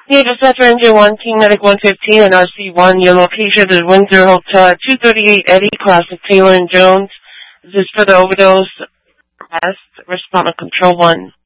Yeah, dispatcher engine 1, Team Medic 115 and RC1. Your location is Windsor Hotel at 238 Eddie, class of Taylor and Jones. This is for the overdose arrest. Respond to Control 1.